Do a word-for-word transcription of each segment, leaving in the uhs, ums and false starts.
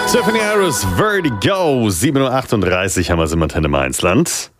Tiffany Harris, Vertigo, sieben Uhr achtunddreißig haben wir es im Antenne Mainzland.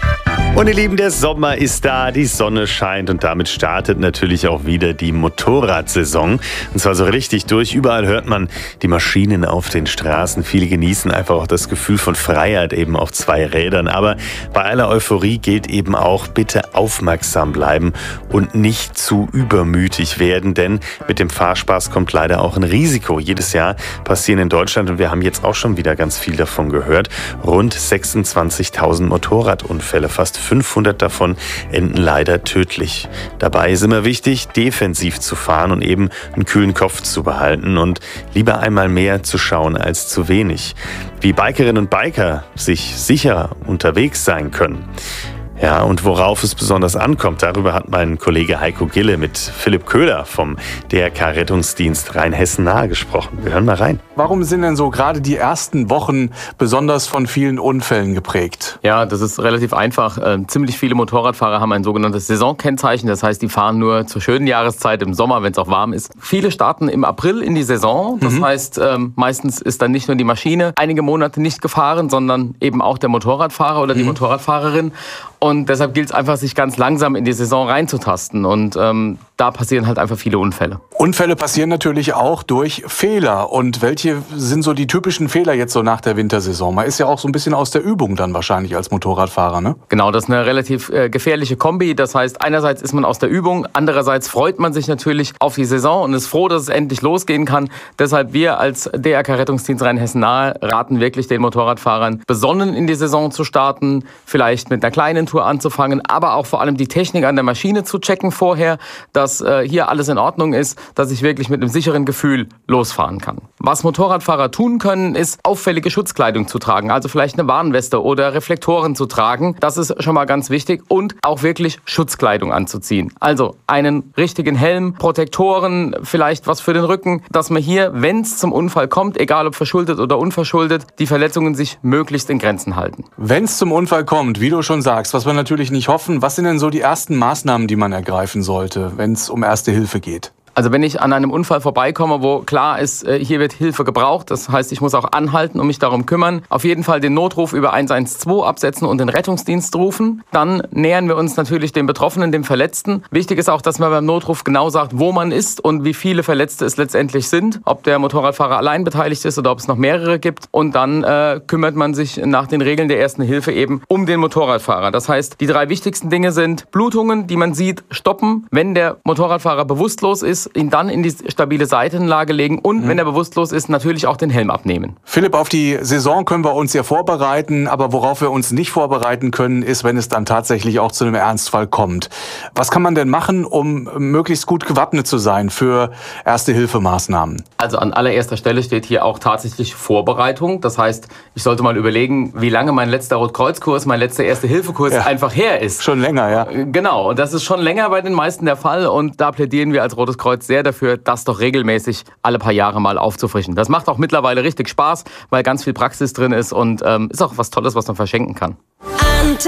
Und ihr Lieben, der Sommer ist da, die Sonne scheint und damit startet natürlich auch wieder die Motorradsaison. Und zwar so richtig durch. Überall hört man die Maschinen auf den Straßen. Viele genießen einfach auch das Gefühl von Freiheit eben auf zwei Rädern. Aber bei aller Euphorie gilt eben auch, bitte aufmerksam bleiben und nicht zu übermütig werden. Denn mit dem Fahrspaß kommt leider auch ein Risiko. Jedes Jahr passieren in Deutschland, und wir haben jetzt auch schon wieder ganz viel davon gehört, rund sechsundzwanzigtausend Motorradunfälle. Fast fünfhundert davon enden leider tödlich. Dabei ist immer wichtig, defensiv zu fahren und eben einen kühlen Kopf zu behalten und lieber einmal mehr zu schauen als zu wenig. Wie Bikerinnen und Biker sich sicher unterwegs sein können. Ja, und worauf es besonders ankommt, darüber hat mein Kollege Heiko Gille mit Philipp Köhler vom D R K-Rettungsdienst Rheinhessen nahe gesprochen. Wir hören mal rein. Warum sind denn so gerade die ersten Wochen besonders von vielen Unfällen geprägt? Ja, das ist relativ einfach. Ähm, ziemlich viele Motorradfahrer haben ein sogenanntes Saisonkennzeichen. Das heißt, die fahren nur zur schönen Jahreszeit im Sommer, wenn es auch warm ist. Viele starten im April in die Saison. Das mhm. heißt, ähm, meistens ist dann nicht nur die Maschine einige Monate nicht gefahren, sondern eben auch der Motorradfahrer oder die mhm. Motorradfahrerin. Und deshalb gilt es einfach, sich ganz langsam in die Saison reinzutasten. Und ähm, da passieren halt einfach viele Unfälle. Unfälle passieren natürlich auch durch Fehler. Und welche sind so die typischen Fehler jetzt so nach der Wintersaison? Man ist ja auch so ein bisschen aus der Übung dann wahrscheinlich als Motorradfahrer, ne? Genau, das ist eine relativ äh, gefährliche Kombi. Das heißt, einerseits ist man aus der Übung, andererseits freut man sich natürlich auf die Saison und ist froh, dass es endlich losgehen kann. Deshalb wir als D R K-Rettungsdienst Rheinhessen nahe raten wirklich den Motorradfahrern, besonnen in die Saison zu starten, vielleicht mit einer kleinen Tour anzufangen, aber auch vor allem die Technik an der Maschine zu checken vorher, dass äh, hier alles in Ordnung ist, dass ich wirklich mit einem sicheren Gefühl losfahren kann. Was Motorradfahrer tun können, ist auffällige Schutzkleidung zu tragen, also vielleicht eine Warnweste oder Reflektoren zu tragen. Das ist schon mal ganz wichtig und auch wirklich Schutzkleidung anzuziehen. Also einen richtigen Helm, Protektoren, vielleicht was für den Rücken, dass man hier, wenn es zum Unfall kommt, egal ob verschuldet oder unverschuldet, die Verletzungen sich möglichst in Grenzen halten. Wenn es zum Unfall kommt, wie du schon sagst, was wir natürlich nicht hoffen, was sind denn so die ersten Maßnahmen, die man ergreifen sollte, wenn es um Erste Hilfe geht? Also wenn ich an einem Unfall vorbeikomme, wo klar ist, hier wird Hilfe gebraucht, das heißt, ich muss auch anhalten und mich darum kümmern, auf jeden Fall den Notruf über eins eins zwei absetzen und den Rettungsdienst rufen. Dann nähern wir uns natürlich dem Betroffenen, dem Verletzten. Wichtig ist auch, dass man beim Notruf genau sagt, wo man ist und wie viele Verletzte es letztendlich sind, ob der Motorradfahrer allein beteiligt ist oder ob es noch mehrere gibt. Und dann äh, kümmert man sich nach den Regeln der Ersten Hilfe eben um den Motorradfahrer. Das heißt, die drei wichtigsten Dinge sind Blutungen, die man sieht, stoppen, wenn der Motorradfahrer bewusstlos ist, ihn dann in die stabile Seitenlage legen und, mhm. wenn er bewusstlos ist, natürlich auch den Helm abnehmen. Philipp, auf die Saison können wir uns ja vorbereiten, aber worauf wir uns nicht vorbereiten können, ist, wenn es dann tatsächlich auch zu einem Ernstfall kommt. Was kann man denn machen, um möglichst gut gewappnet zu sein für Erste-Hilfe-Maßnahmen? Also an allererster Stelle steht hier auch tatsächlich Vorbereitung. Das heißt, ich sollte mal überlegen, wie lange mein letzter Rotkreuzkurs, mein letzter Erste-Hilfe-Kurs ja. einfach her ist. Schon länger, ja. Genau, und das ist schon länger bei den meisten der Fall und da plädieren wir als Rotes Kreuz sehr dafür, das doch regelmäßig alle paar Jahre mal aufzufrischen. Das macht auch mittlerweile richtig Spaß, weil ganz viel Praxis drin ist und ähm, ist auch was Tolles, was man verschenken kann.